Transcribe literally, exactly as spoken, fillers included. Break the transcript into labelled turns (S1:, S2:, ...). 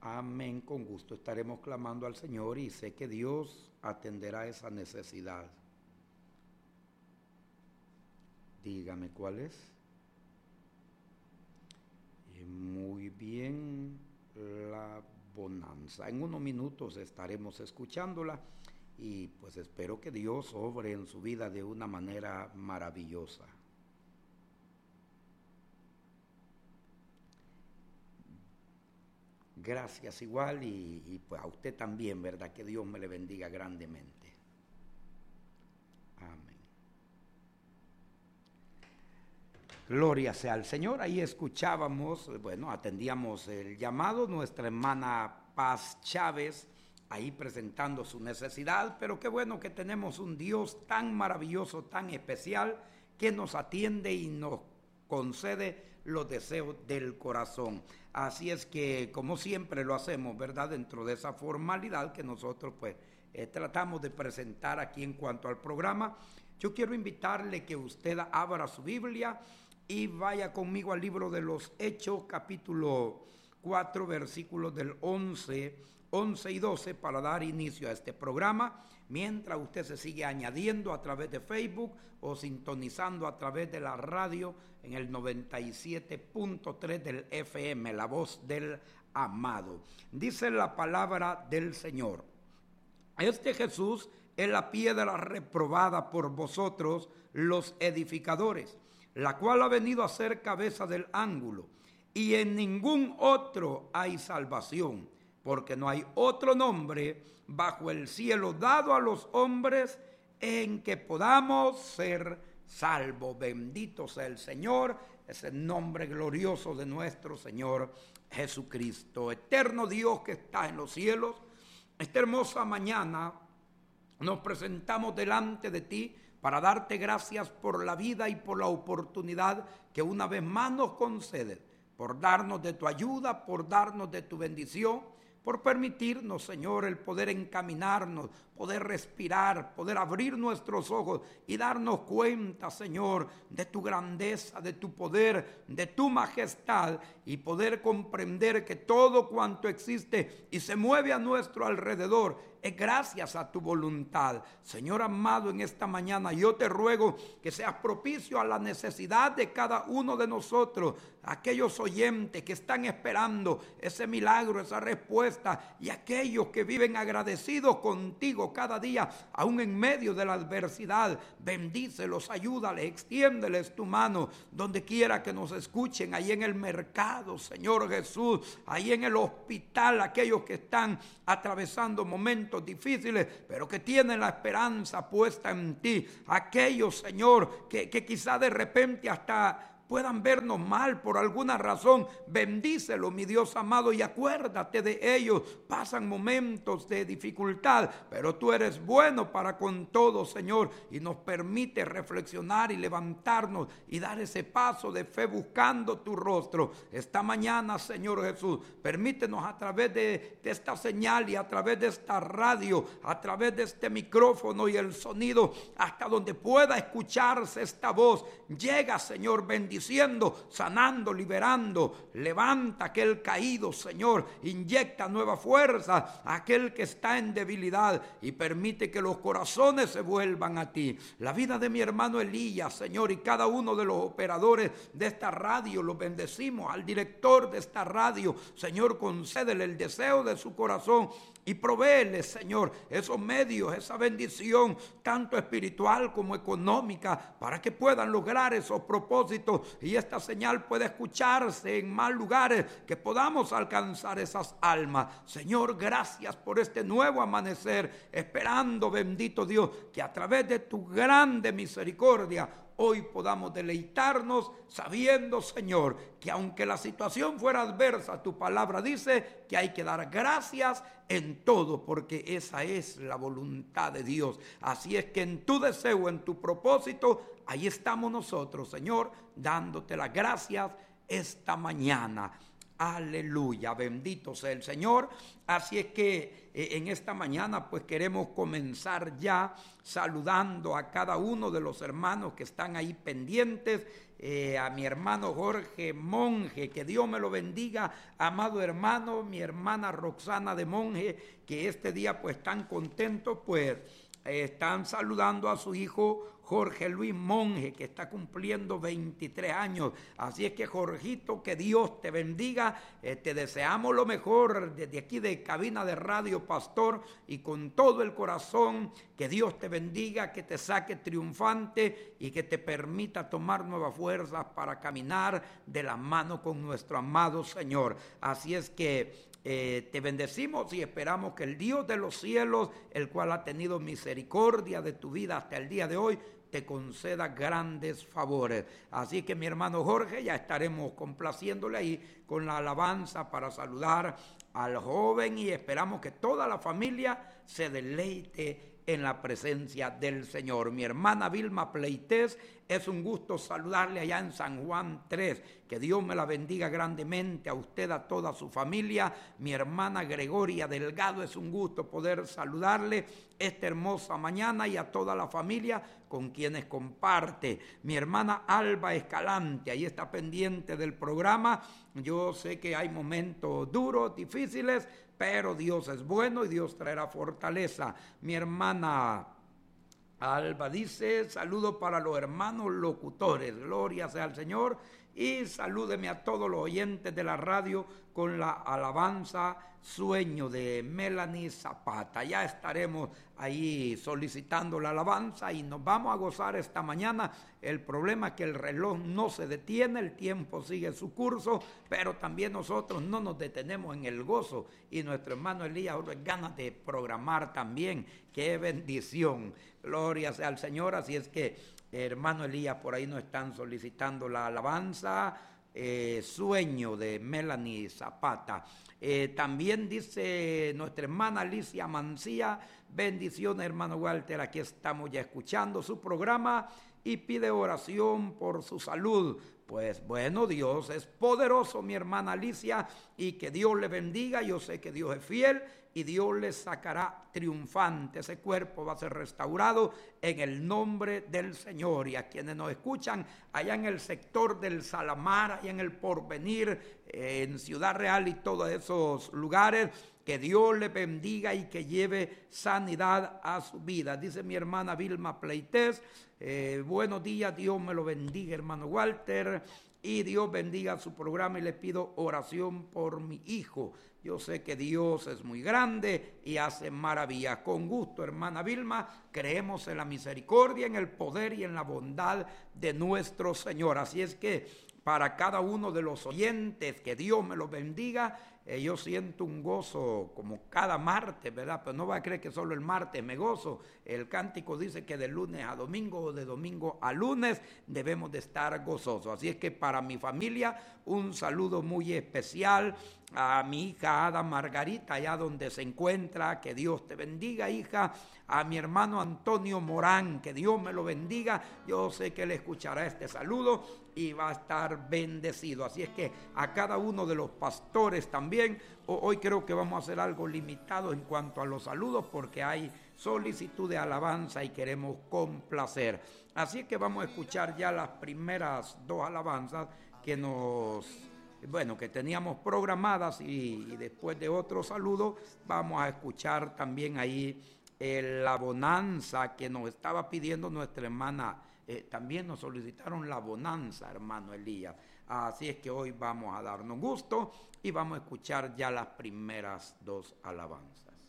S1: Amén, con gusto estaremos clamando al Señor y sé que Dios atenderá esa necesidad. Dígame cuál es. Y muy bien, la bonanza. En unos minutos estaremos escuchándola y pues espero que Dios obre en su vida de una manera maravillosa. Gracias igual y, y pues a usted también, ¿verdad? Que Dios me le bendiga grandemente. Amén. Gloria sea al Señor. Ahí escuchábamos, bueno, atendíamos el llamado, nuestra hermana Paz Chávez, ahí presentando su necesidad, pero qué bueno que tenemos un Dios tan maravilloso, tan especial, que nos atiende y nos concede los deseos del corazón. Así es que, como siempre lo hacemos, ¿verdad? Dentro de esa formalidad que nosotros pues eh, tratamos de presentar aquí en cuanto al programa, yo quiero invitarle que usted abra su Biblia y vaya conmigo al libro de los Hechos, capítulo cuatro, versículos del once, once y doce, para dar inicio a este programa, mientras usted se sigue añadiendo a través de Facebook o sintonizando a través de la radio en el noventa y siete punto tres del F M, la voz del amado. Dice la palabra del Señor: este Jesús es la piedra reprobada por vosotros los edificadores, la cual ha venido a ser cabeza del ángulo, y en ningún otro hay salvación, porque no hay otro nombre bajo el cielo dado a los hombres en que podamos ser salvos. Bendito sea el Señor, es el nombre glorioso de nuestro Señor Jesucristo. Eterno Dios que está en los cielos, esta hermosa mañana nos presentamos delante de ti para darte gracias por la vida y por la oportunidad que una vez más nos concedes, por darnos de tu ayuda, por darnos de tu bendición, por permitirnos, Señor, el poder encaminarnos, poder respirar, poder abrir nuestros ojos y darnos cuenta, Señor, de tu grandeza, de tu poder, de tu majestad, y poder comprender que todo cuanto existe y se mueve a nuestro alrededor es gracias a tu voluntad. Señor amado, en esta mañana yo te ruego que seas propicio a la necesidad de cada uno de nosotros, aquellos oyentes que están esperando ese milagro, esa respuesta, y aquellos que viven agradecidos contigo cada día, aún en medio de la adversidad. Bendícelos, ayúdales, extiéndeles tu mano donde quiera que nos escuchen, ahí en el mercado, Señor Jesús, ahí en el hospital, aquellos que están atravesando momentos difíciles, pero que tienen la esperanza puesta en ti, aquellos, Señor, que, que quizá de repente hasta puedan vernos mal por alguna razón. Bendícelo, mi Dios amado, y acuérdate de ellos. Pasan momentos de dificultad, pero tú eres bueno para con todo, Señor, y nos permite reflexionar y levantarnos y dar ese paso de fe buscando tu rostro. Esta mañana, Señor Jesús, permítenos a través de, de esta señal y a través de esta radio, a través de este micrófono y el sonido, hasta donde pueda escucharse esta voz. Llega, Señor, bendición, sanando, liberando. Levanta aquel caído, Señor. Inyecta nueva fuerza a aquel que está en debilidad y permite que los corazones se vuelvan a ti. La vida de mi hermano Elías, Señor, y cada uno de los operadores de esta radio, los bendecimos. Al director de esta radio, Señor, concédele el deseo de su corazón y provéele, Señor, esos medios, esa bendición, tanto espiritual como económica, para que puedan lograr esos propósitos y esta señal pueda escucharse en más lugares, que podamos alcanzar esas almas. Señor, gracias por este nuevo amanecer, esperando, bendito Dios, que a través de tu grande misericordia hoy podamos deleitarnos sabiendo, Señor, que aunque la situación fuera adversa, tu palabra dice que hay que dar gracias en todo, porque esa es la voluntad de Dios. Así es que en tu deseo, en tu propósito, ahí estamos nosotros, Señor, dándote las gracias esta mañana. Aleluya, bendito sea el Señor. Así es que eh, en esta mañana pues queremos comenzar ya saludando a cada uno de los hermanos que están ahí pendientes. Eh, a mi hermano Jorge Monje, que Dios me lo bendiga, amado hermano, mi hermana Roxana de Monje, que este día pues están contentos, pues eh, están saludando a su hijo Jorge Luis Monje, que está cumpliendo veintitrés años. Así es que, Jorgito, que Dios te bendiga. Eh, te deseamos lo mejor desde aquí de Cabina de Radio Pastor, y con todo el corazón, que Dios te bendiga, que te saque triunfante y que te permita tomar nuevas fuerzas para caminar de la mano con nuestro amado Señor. Así es que Eh, te bendecimos y esperamos que el Dios de los cielos, el cual ha tenido misericordia de tu vida hasta el día de hoy, te conceda grandes favores. Así que, mi hermano Jorge, ya estaremos complaciéndole ahí con la alabanza para saludar al joven, y esperamos que toda la familia se deleite en la presencia del Señor. Mi hermana Vilma Pleites, es un gusto saludarle allá en San Juan tres. Que Dios me la bendiga grandemente a usted, a toda su familia. Mi hermana Gregoria Delgado, es un gusto poder saludarle esta hermosa mañana, y a toda la familia con quienes comparte. Mi hermana Alba Escalante, ahí está pendiente del programa. Yo sé que hay momentos duros, difíciles, pero Dios es bueno y Dios traerá fortaleza. Mi hermana Alba dice: saludo para los hermanos locutores, gloria sea al Señor, y salúdeme a todos los oyentes de la radio con la alabanza Sueño de Melanie Zapata. Ya estaremos ahí solicitando la alabanza y nos vamos a gozar esta mañana. El problema es que el reloj no se detiene, el tiempo sigue su curso, pero también nosotros no nos detenemos en el gozo, y nuestro hermano Elías ganas de programar también. ¡Qué bendición! Gloria sea al Señor. Así es que, hermano Elías, por ahí nos están solicitando la alabanza eh, Sueño de Melanie Zapata. Eh, también dice nuestra hermana Alicia Mancía: bendiciones, hermano Walter, aquí estamos ya escuchando su programa y pide oración por su salud. Pues bueno, Dios es poderoso, mi hermana Alicia, y que Dios le bendiga. Yo sé que Dios es fiel y Dios le sacará triunfante. Ese cuerpo va a ser restaurado en el nombre del Señor. Y a quienes nos escuchan allá en el sector del Salamar, allá en el Porvenir, eh, en Ciudad Real y todos esos lugares, que Dios le bendiga y que lleve sanidad a su vida. Dice mi hermana Vilma Pleites: eh, buenos días, Dios me lo bendiga, hermano Walter, y Dios bendiga su programa, y le pido oración por mi hijo. Yo sé que Dios es muy grande y hace maravillas. Con gusto, hermana Vilma, creemos en la misericordia, en el poder y en la bondad de nuestro Señor. Así es que, para cada uno de los oyentes, que Dios me los bendiga. Eh, yo siento un gozo como cada martes, ¿verdad? Pero no va a creer que solo el martes me gozo. El cántico dice que de lunes a domingo, o de domingo a lunes, debemos de estar gozosos. Así es que, para mi familia, un saludo muy especial a mi hija Ada Margarita, allá donde se encuentra. Que Dios te bendiga, hija. A mi hermano Antonio Morán, que Dios me lo bendiga. Yo sé que él escuchará este saludo y va a estar bendecido. Así es que, a cada uno de los pastores también, hoy creo que vamos a hacer algo limitado en cuanto a los saludos, porque hay solicitud de alabanza y queremos complacer. Así es que vamos a escuchar ya las primeras dos alabanzas que nos, bueno, que teníamos programadas, y, y después de otro saludo vamos a escuchar también ahí eh, la bonanza que nos estaba pidiendo nuestra hermana. Eh, también nos solicitaron la bonanza, hermano Elías. Así es que hoy vamos a darnos gusto y vamos a escuchar ya las primeras dos alabanzas.